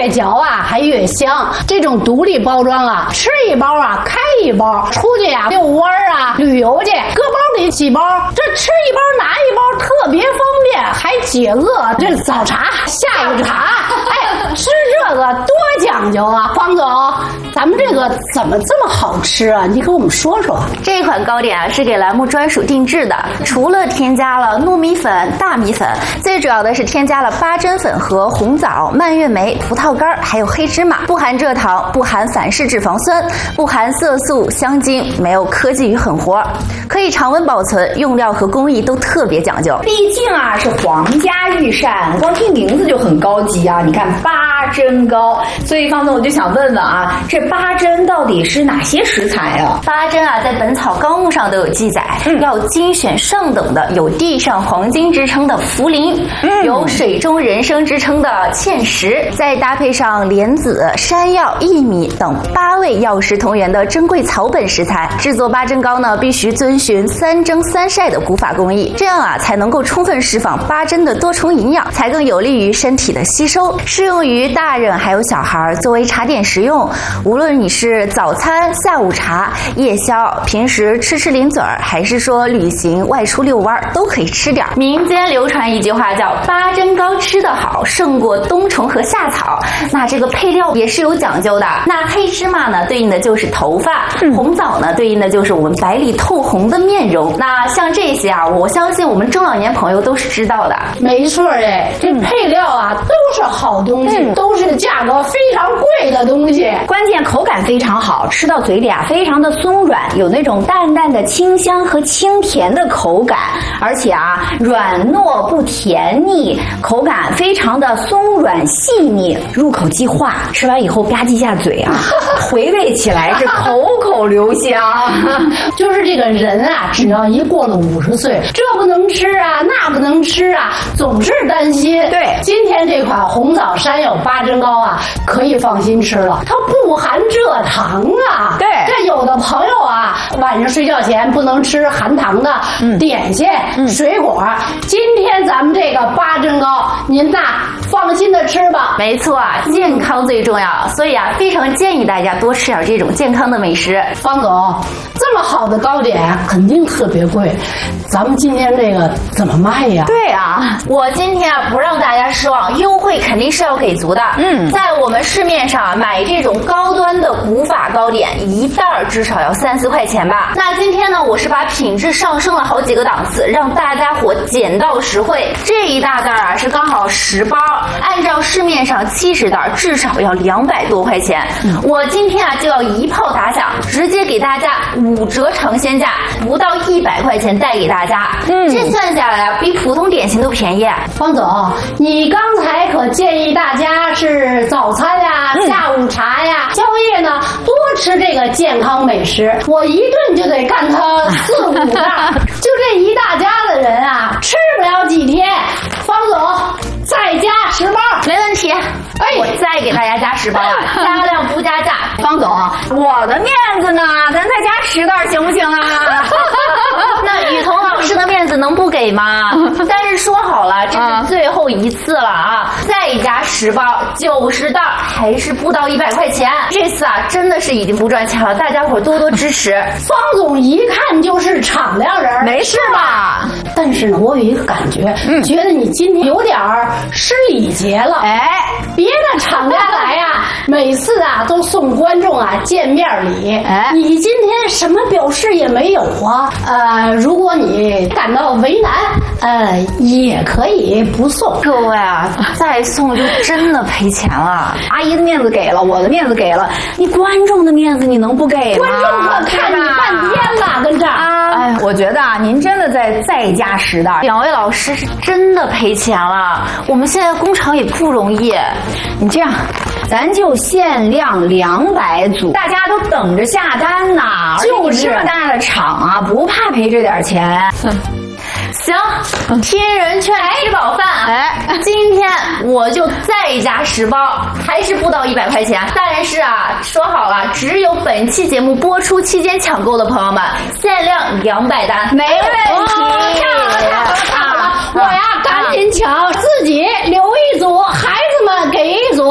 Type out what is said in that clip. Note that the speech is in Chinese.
越嚼啊还越香。这种独立包装啊，吃一包啊开一包，出去啊遛弯啊旅游去，搁包里几包，这吃一包拿一包特别方便，还解饿。这早茶下午茶，哎，吃这个多讲究啊！方总，咱们这个怎么这么好吃啊？你给我们说说。 这款糕点啊是给栏目专属定制的，除了添加了糯米粉、大米粉，最主要的是添加了八珍粉和红枣、蔓越莓、葡萄干还有黑芝麻，不含蔗糖，不含反式脂肪酸，不含色素、香精，没有科技与狠活，可以常温保存，用料和工艺都特别讲究。 毕竟啊是皇家御膳，光听名字就很高级啊！你看八珍糕，所以方总我就想问问啊，这八珍到底是哪些食材啊？ 八珍啊，在《本草纲目》上都有记载，要精选上等的，有地上黄金之称的茯苓，有水中人参之称的芡实，再搭配上莲子、山药、薏米等8味药食同源的珍贵草本食材。制作八珍糕呢，必须遵循3蒸3晒的古法工艺，这样啊才能够充分释放八珍的多重营养，才更有利于身体的吸收。适用于大人还有小孩，作为茶点食用。无论你是早餐、下午茶、夜宵，平时吃零嘴儿，还是说旅行外出遛弯，都可以吃点。民间流传一句话叫八珍糕吃得好，胜过冬虫和夏草。那这个配料也是有讲究的。那黑芝麻呢，对应的就是头发；红枣呢，对应的就是我们白里透红的面容。那像这些啊，我相信我们中老年朋友都是知道的。 没错哎，这配料啊都是好东西，都是价格非常贵的东西。 关键口感非常好，吃到嘴里啊非常的松软，有那种淡淡的清香和清甜的口感，而且啊软糯不甜腻，口感非常的松软细腻，入口即化，吃完以后吧唧下嘴啊，回味起来是口口留香。 就是这个人啊，只要一过了50岁，这不能吃啊，那不能吃啊，总是担心。 对， 今天这款红枣山药八珍糕啊，可以放心吃了，它不含蔗糖啊。 对， 这有的朋友啊，晚上睡觉前不能吃含糖的点心、水果。今天咱们这个八珍糕，您呐放心的吃吧。 没错啊，健康最重要，所以啊，非常建议大家多吃点这种健康的美食。 方总，这么好的糕点肯定特别贵，咱们今天这个怎么卖呀？ 对啊，我今天啊不让大家失望，优惠肯定是要给足的。在我们市面上买这种高端的古法糕点，一袋至少要3、4块钱吧。那今天呢，我是把品质上升了好几个档次，让大家伙捡到实惠。这一大袋啊是刚好10包，按照市面上70袋至少要200多块钱。我今天啊就要一炮打响，直接给大家5折尝鲜价，不到100块钱带给大家。这算下来啊，比普通点心都便宜。 方总，你刚才可建议大家是早餐呀、下午茶呀、宵夜呢，多吃这个健康美食。我一顿就得干它4、5袋，就这一大家子人啊，吃不了几天。方总，再加10包， 没问题。我再给大家加10包啊，加量不加价。 方总，我的面子呢？咱再加10袋行不行啊？ 那雨桐老师的面子能不给吗？但是说好了，这是最后一次了啊！再加10包，90袋，还是不到100块钱。这次啊，真的是已经不赚钱了，大家伙多多支持。 方总一看就是敞亮人， 没事吧？ 但是呢，我有一个感觉，觉得你今天有点失礼节了。别的厂家来呀，每次啊都送观众啊见面礼，你今天什么表示也没有啊。如果你感到为难，也可以不送。 各位啊，再送就真的赔钱了。 阿姨的面子给了，我的面子给了，你观众的面子你能不给吗？ 观众可看你半天了，跟这儿。 我觉得啊，您真的再加10袋。 2位老师是真的赔钱了，我们现在工厂也不容易。 你这样，咱就限量200组，大家都等着下单呢。就是这么大的厂啊，不怕赔这点钱。 行，听人劝，吃饱饭。今天我就再加10包，还是不到100块钱。但是啊，说好了，只有本期节目播出期间抢购的朋友们，限量200单， 没问题。 太好了，我呀赶紧抢，自己留一组，还